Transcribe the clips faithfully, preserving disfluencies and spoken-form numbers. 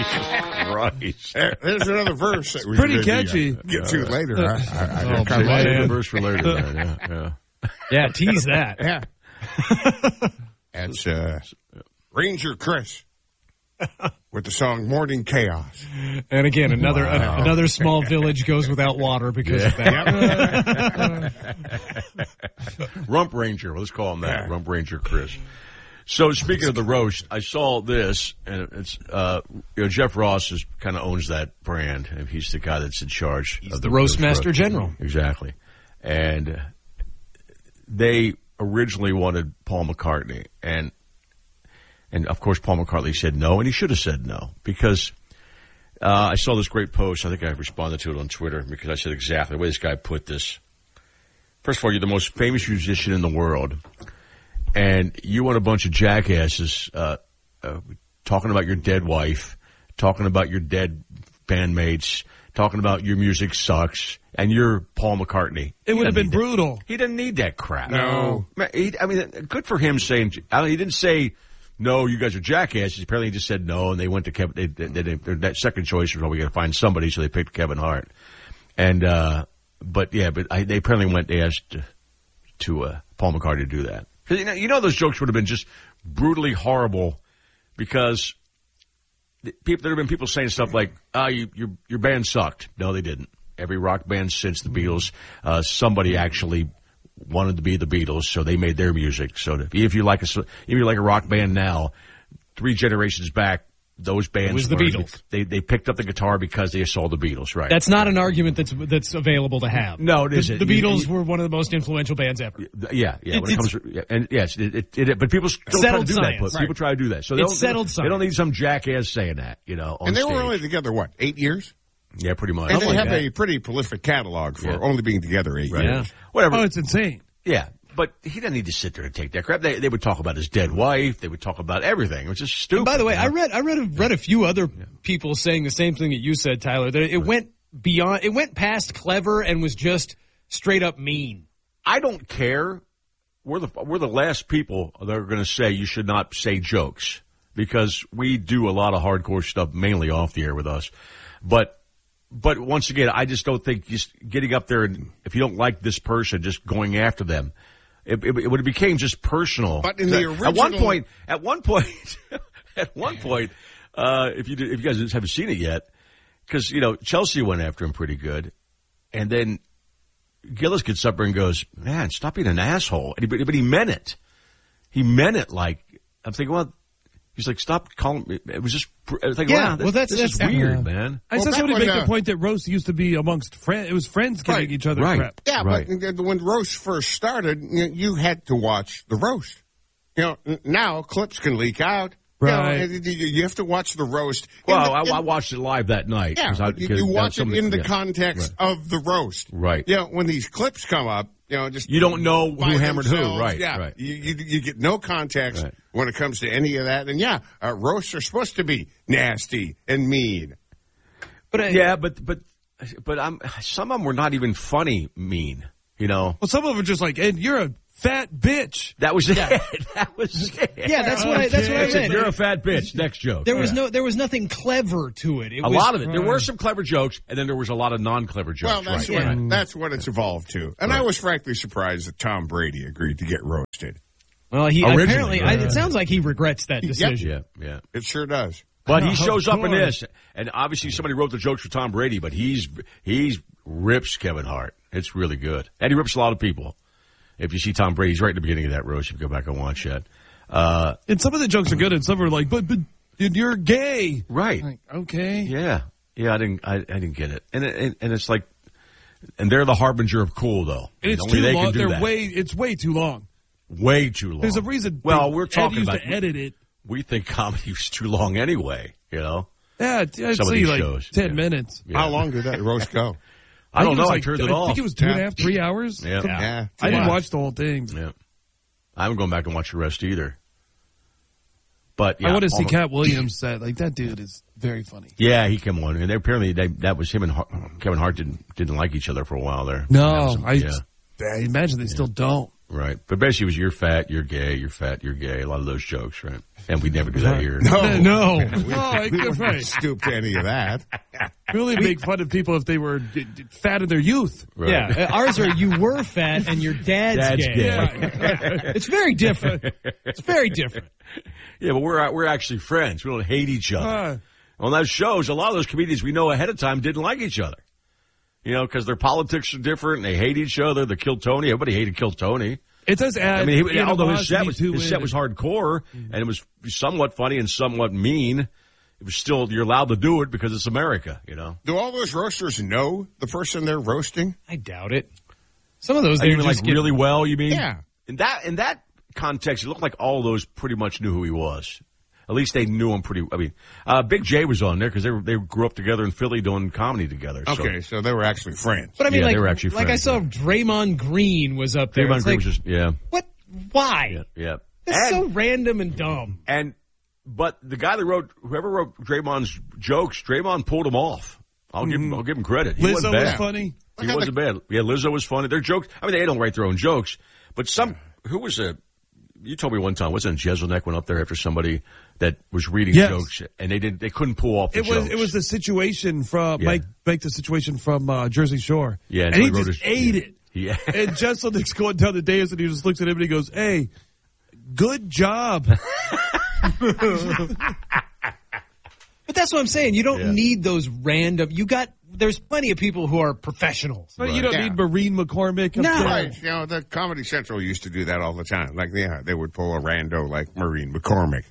Christ. There's another verse that we pretty catchy. Uh, get to later. I, I, I Oh, kind of like Save it. the verse for later. Man. Yeah, yeah. Yeah, tease that. Yeah. That's uh, Ranger Chris with the song Morning Chaos. And again, another Wow. a, another small village goes without water because of that. Rump Ranger. Let's call him that. Rump Ranger Chris. So speaking of the roast, I saw this, and it's uh, you know Jeff Ross is kind of owns that brand, and he's the guy that's in charge. He's of the roast master general. Exactly, and they originally wanted Paul McCartney, and and of course Paul McCartney said no, and he should have said no because uh, I saw this great post. I think I responded to it on Twitter because I said exactly the way this guy put this. First of all, you're the most famous musician in the world. And you want a bunch of jackasses uh, uh, talking about your dead wife, talking about your dead bandmates, talking about your music sucks, and you're Paul McCartney. It would have been That. brutal. He didn't need that crap. No. He, I mean, good for him saying, I mean, he didn't say, no, you guys are jackasses. Apparently he just said no, and they went to Kevin. They, they, they, that second choice was, well, we got to find somebody, so they picked Kevin Hart. And, uh, but yeah, but I, they apparently went, they asked to, to uh, Paul McCartney to do that. You know, you know those jokes would have been just brutally horrible because people, there have been people saying stuff like, oh, you, your, your band sucked. No, they didn't. Every rock band since the Beatles, uh, somebody actually wanted to be the Beatles, so they made their music. So that if you like a, if you like a rock band now, three generations back, those bands It was the were, Beatles. They they picked up the guitar because they saw the Beatles, right? That's not an argument that's that's available to have. No, it the, isn't. The You- Beatles you- were one of the most influential bands ever. Yeah, yeah. It- when it comes, to, yeah, and yes, it, it, it, but people still try to Settled do science. that. But Right. people try to do that. So they It's don't, settled they don't science. need some jackass saying that, you know. On And they stage. were only together, what, eight years? Yeah, pretty much. And they Something have like a that. pretty prolific catalog for Yeah. only being together eight Right. years. Whatever. Oh, it's insane. Yeah, but he didn't need to sit there and take that crap. They they would talk about his dead wife. They would talk about everything. It was just stupid. And by the way, you know? I read I read a, read a few other people saying the same thing that you said, Tyler. That it went beyond, it went past clever and was just straight up mean. I don't care. We're the we're the last people that are going to say you should not say jokes because we do a lot of hardcore stuff mainly off the air with us. But but once again, I just don't think just getting up there and if you don't like this person, just going after them. It, it, it would have became just personal. But in the at one original- point, at one point, at one point, uh, if you did, if you guys haven't seen it yet, because you know Chelsea went after him pretty good, and then Gillis gets up there and goes, "Man, stop being an asshole." And he, but he meant it. He meant it. Like I'm thinking, well, he's like, "Stop calling me." It was just. I was like, Yeah, wow, this, well, that's- this that's- is weird, uh, man. I Well, saw back somebody when, make uh, the point that roast used to be amongst friends. It was friends giving Right. each other Right. crap. Yeah, Right. but when roast first started, you, you had to watch the roast. You know, n- now clips can leak out. Right. You know, you, you have to watch the roast. Well, In the- I, in- I watched it live that night. Yeah, 'cause I, you, 'cause you that was watch it somebody- in the yeah. context of the roast. Right. Yeah, when these clips come up, you know, just You don't know by who hammered who. themselves, Right, Yeah, right. You, you you get no context Right. when it comes to any of that. And yeah, uh, roasts are supposed to be nasty and mean. But uh, Yeah, but but but I'm some of them were not even funny. Mean, you know. Well, some of them are just like, and you're a fat bitch. That was it. That was it. yeah, that's what I, that's what I That's it. read. You're a fat bitch. Next joke. There was no there was nothing clever to it. It a was, lot of it. There were some clever jokes, and then there was a lot of non-clever jokes. Well, that's right, what right. that's what it's evolved to. And I was frankly surprised that Tom Brady agreed to get roasted. Well, he Originally, apparently I, right. it sounds like he regrets that decision. Yeah, yeah. It sure does. But he Oh, shows up in God. this, and obviously somebody wrote the jokes for Tom Brady, but he's he's rips Kevin Hart. It's really good, and he rips a lot of people. If you see Tom Brady, he's right at the beginning of that roast. If you go back and watch that, uh, And some of the jokes are good, and some are like, but, but you're gay. right? Like, okay. Yeah, yeah. I didn't, I, I didn't get it, and, it, and it's like, and they're the harbinger of cool, though. And it's Only too they long. can do They're that. way. It's way too long. way too long. There's a reason. Well, they- we're Ed talking used about to edit it. We think comedy was too long anyway. You know, Yeah, I'd Some of say these like shows, ten yeah. minings. Yeah. How long did that roast go? I don't think know. it was I like- turned it I off. think it was two and a Yeah. half, three hours. Yeah. Yeah, I didn't wow. watch the whole thing. Yeah. I haven't gone back and watched the rest either. But yeah, I want to see almost- Cat Williams set. Like that dude is very funny. Yeah, he came on, and they, apparently they, that was him and Hart, Kevin Hart didn't didn't like each other for a while there. That No, was some- I, yeah. I imagine they still don't. Right. But basically it was you're fat, you're gay, you're fat, you're gay. A lot of those jokes, right? And we never do that here. No, No. we, No, we you're wouldn't right. stoop to any of that. We only make fun of people if they were d- d- fat in their youth. Right. Yeah, uh, ours are you were fat and your dad's, Dad's gay. gay. Yeah. It's very different. It's very different. Yeah, but we're we're actually friends. We don't hate each other. Uh, On those shows, a lot of those comedians we know ahead of time didn't like each other. You know, because their politics are different and they hate each other. They killed Tony. Everybody hated Kill Tony. it does add. I mean, he, although his set animosity was to his it. set was hardcore and it was somewhat funny and somewhat mean, it was still you're allowed to do it because it's America. You know, Do all those roasters know the person they're roasting? I doubt it. Some of those I they mean, just like get- really well. You mean? Yeah. In that in that context, it looked like all those pretty much knew who he was. At least they knew him pretty. I mean, uh, Big J was on there because they were, they grew up together in Philly doing comedy together. So. Okay, so they were actually friends. But I mean, Yeah, like, they were actually like I friends, saw yeah. Draymond Green was up there. Draymond It's Green like, was just yeah, what? Why? yeah, yeah. That's And- so random and dumb. And but the guy that wrote whoever wrote Draymond's jokes, Draymond pulled them off. I'll give him I'll give him credit. He Lizzo wasn't was bad. funny. He wasn't bad. Yeah, Lizzo was funny. Their jokes. I mean, they don't write their own jokes, but some who was a. You told me one time wasn't Jeselnik went up there after somebody that was reading Yes. jokes and they didn't they couldn't pull off the It was jokes. it was the situation from Yeah. Mike Mike the situation from uh, Jersey Shore. Yeah, and so he he wrote just his- ate yeah. it. Yeah. And Jeselnik's going down the dais and he just looks at him and he goes, "Hey, good job." But that's what I'm saying. You don't Yeah. need those random. You got. There's plenty of people who are professionals. But you don't Yeah. need Maureen McCormick. up No. there. Right. You know, the Comedy Central used to do that all the time. Like, yeah, they would pull a rando like Maureen McCormick.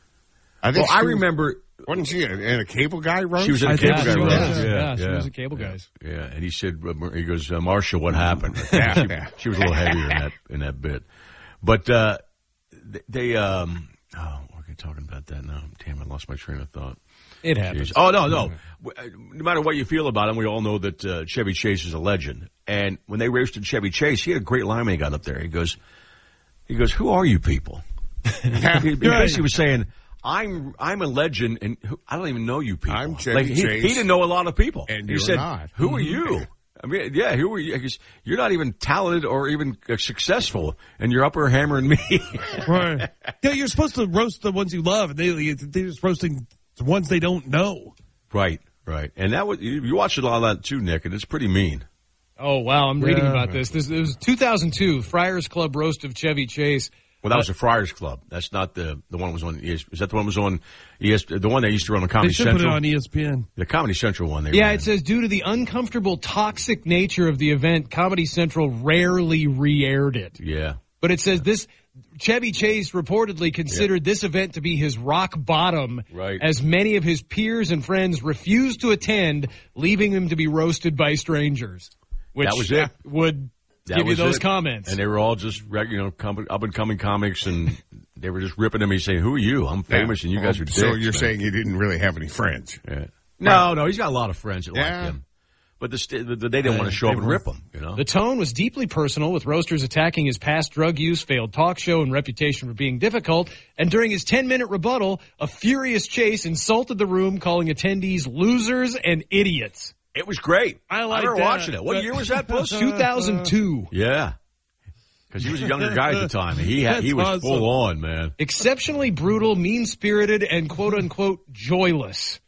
I well, I she was- remember Wasn't she in a cable guy roast? she was in I a think cable she guy was. roast. Yeah, Yeah, yeah, she yeah. was a cable guys. Yeah, and he said, uh, he goes, uh, Marsha, what happened? Yeah, she, yeah. she was a little heavier in that in that bit, but uh, they, they um, oh, we're talking about that now. Damn, I lost my train of thought. It happens. Jeez. Oh no, no. No matter what you feel about him, we all know that uh, Chevy Chase is a legend. And when they roasted Chevy Chase, he had a great line when he got up there. He goes, he goes, "Who are you people?" he he basically was saying, "I'm I'm a legend, and who, I don't even know you people." I'm Chevy like, he, Chase, he didn't know a lot of people, and he you're said, not. "Who are you?" I mean, yeah, who are you? Because you're not even talented or even uh, successful, and you're up here hammering me. Right. Yeah, you're supposed to roast the ones you love, and they they're just roasting the ones they don't know. Right, right. And that was you, you watched a lot of that too, Nick, and it's pretty mean. Oh wow, I'm reading Yeah. about this. This it was two thousand two Friars Club roast of Chevy Chase. Well, that was the Friars Club. That's not the the one that was on. E S, is that the one that was on? E S, the one they used to run on They Comedy should Central. put it on E S P N. The Comedy Central one. They Yeah, ran. it says due to the uncomfortable, toxic nature of the event, Comedy Central rarely re-aired it. Yeah. But it says this. Chevy Chase reportedly considered this event to be his rock bottom, Right. as many of his peers and friends refused to attend, leaving him to be roasted by strangers. Which That was it. would That give you was those it. comments. And they were all just reg- you know com- up and coming comics, and they were just ripping at me, saying, "Who are you? I'm famous, and you guys are dicks." So you're man." saying you didn't really have any friends? Yeah. No, no, he's got a lot of friends that Yeah. like him, but the, st- the, the they didn't want to show up and rip him. You know. The tone was deeply personal, with roasters attacking his past drug use, failed talk show, and reputation for being difficult. And during his ten-minute rebuttal, a furious Chase insulted the room, calling attendees losers and idiots. It was great. I like remember that. watching it. What year was that, Puss? two thousand two. Yeah. Because he was a younger guy at the time. He had, he That's was awesome. full on, man. Exceptionally brutal, mean-spirited, and quote-unquote joyless.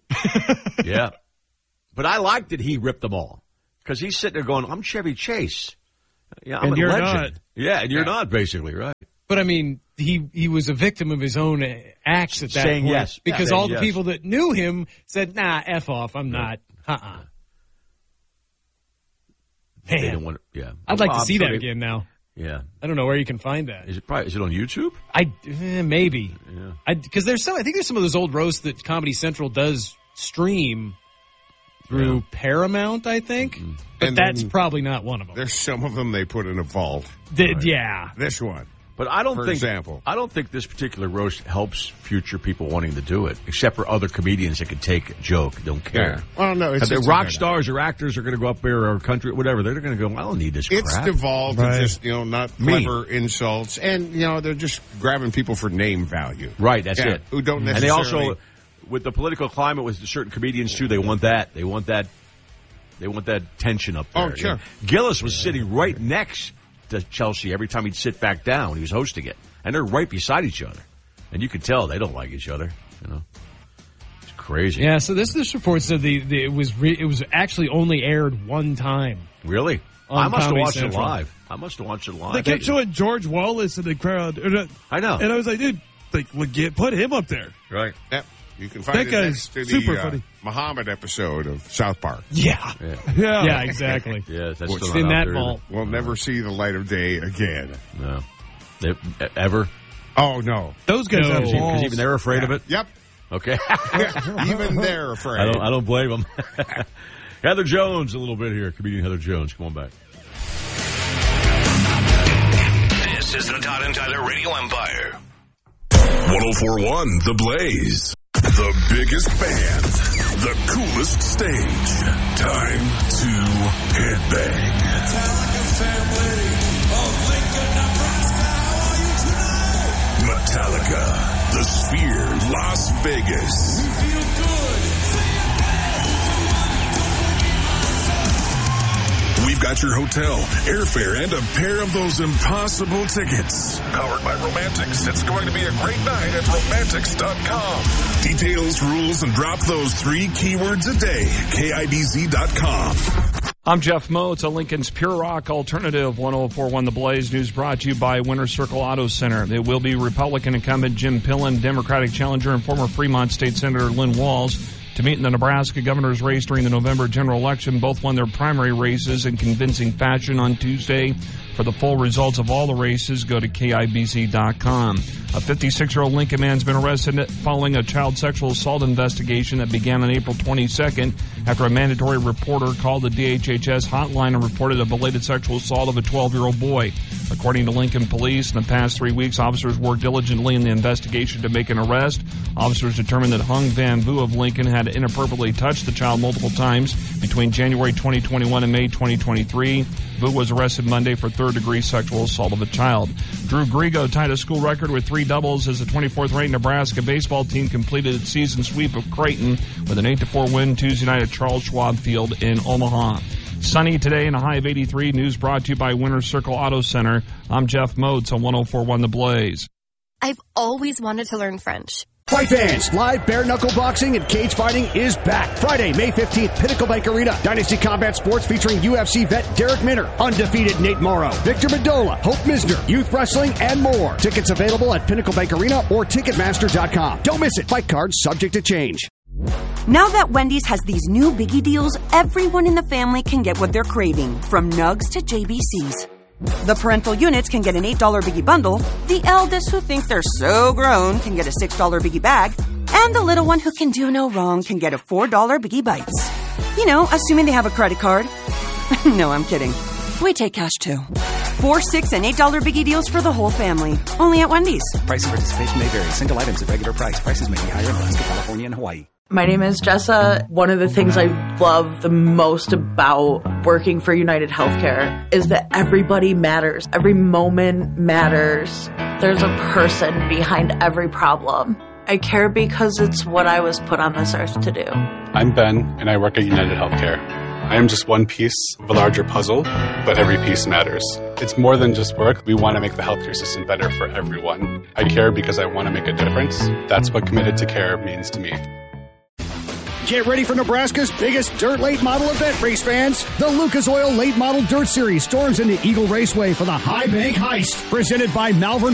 Yeah. But I liked that he ripped them all. Because he's sitting there going, I'm Chevy Chase. Yeah, I'm And a you're legend. not. Yeah, and you're Yeah. not, basically, right? But I mean, he he was a victim of his own uh, acts at that Saying point. yes. Because Yeah, all saying the yes. people that knew him said, nah, F off, I'm not. Uh-uh. They Man, didn't want to, yeah. I'd like Well, to I'm see sure that they- again now. Yeah. I don't know where you can find that. Is it probably, is it on YouTube? I eh, maybe Yeah. because there's some. I think there's some of those old roasts that Comedy Central does stream through Yeah. Paramount. I think, but And that's then probably not one of them. There's some of them they put in a vault. Th- Yeah, This one. But I don't For think, example. I don't think this particular roast helps future people wanting to do it, except for other comedians that can take a joke, don't care. Well, no, it's If the it's rock a- stars or actors are going to go up there or country, whatever, they're going to go, I don't need this It's crap. devolved Right. to just, you know, not Me. clever insults. And, you know, they're just grabbing people for name value. Right, that's Yeah, it. who don't And they necessarily- also, with the political climate with certain comedians too, they want that. They want that. They want that tension up there. Oh, sure. You know, Gillis was sitting right next to Chelsea every time he'd sit back down. He was hosting it. And they're right beside each other. And you could tell they don't like each other, you know. It's crazy. Yeah, so this this report said the, the it was re, it was actually only aired one time. Really? On I must Comedy have watched Central. it live. I must have watched it live. They kept showing George Wallace in the crowd. I know. And I was like, dude, like, legit, put him up there. Right. Yep. You can find That it guy's next to the super uh, funny. Muhammad episode of South Park. Yeah. Yeah. Yeah. Yeah, exactly. Yeah, that's What's still in not out that there either. vault. We'll never see the light of day again. No. They, ever? Oh, no. Those guys No. have Because balls. even they're afraid of it? Yep. Okay. Even they're afraid. I don't, I don't blame them. Heather Jones, a little bit here. Comedian Heather Jones. Come on back. This is the Todd and Tyler Radio Empire. one oh four point one The Blaze. The biggest band. The coolest stage. Time to headbang. Metallica family of Lincoln, Nebraska. How are you tonight? Metallica. The Sphere, Las Vegas. You feel good. We've got your hotel, airfare, and a pair of those impossible tickets. Powered by Romantics. It's going to be a great night at romantics dot com. Details, rules, and drop those three keywords a day. K I B Z dot com. I'm Jeff Moe. It's a Lincoln's Pure Rock Alternative. one oh four point one The Blaze News brought to you by Winter Circle Auto Center. It will be Republican incumbent Jim Pillen, Democratic challenger and former Fremont State Senator Lynn Walls to meet in the Nebraska governor's race during the November general election. Both won their primary races in convincing fashion on Tuesday. For the full results of all the races, go to K I B Z dot com. A fifty-six-year-old Lincoln man's been arrested following a child sexual assault investigation that began on April twenty-second after a mandatory reporter called the D H H S hotline and reported a belated sexual assault of a twelve-year-old boy. According to Lincoln Police, in the past three weeks, officers worked diligently in the investigation to make an arrest. Officers determined that Hung Van Vu of Lincoln had inappropriately touched the child multiple times between January twenty twenty-one and May twenty twenty-three. Vu was arrested Monday for third-degree sexual assault of a child. Drew Grigo tied a school record with three doubles as the twenty-fourth ranked Nebraska baseball team completed its season sweep of Creighton with an eight to four win Tuesday night at Charles Schwab Field in Omaha. Sunny today and a high of eighty-three. News brought to you by Winter Circle Auto Center. I'm Jeff Motes on one oh four point one The Blaze. I've always wanted to learn French. Fight fans, live bare knuckle boxing and cage fighting is back. Friday, May fifteenth, Pinnacle Bank Arena. Dynasty Combat Sports featuring U F C vet Derek Minner, undefeated Nate Morrow, Victor Mendola, Hope Misner, youth wrestling, and more. Tickets available at Pinnacle Bank Arena or Ticketmaster dot com. Don't miss it. Fight cards subject to change. Now that Wendy's has these new biggie deals, everyone in the family can get what they're craving, from nugs to J B Cs. The parental units can get an eight dollar biggie bundle, the eldest who think they're so grown can get a six dollar biggie bag, and the little one who can do no wrong can get a four dollar biggie bites. You know, assuming they have a credit card. No, I'm kidding. We take cash too. Four, six, and eight dollar biggie deals for the whole family. Only at Wendy's. Price and participation may vary. Single items at regular price. Prices may be higher in Alaska, California, and Hawaii. My name is Jessa. One of the things I love the most about working for United Healthcare is that everybody matters. Every moment matters. There's a person behind every problem. I care because it's what I was put on this earth to do. I'm Ben, and I work at United Healthcare. I am just one piece of a larger puzzle, but every piece matters. It's more than just work. We want to make the healthcare system better for everyone. I care because I want to make a difference. That's what Committed to Care means to me. Get ready for Nebraska's biggest dirt late model event, race fans. The Lucas Oil Late Model Dirt Series storms into Eagle Raceway for the High Bank Heist, presented by Malvern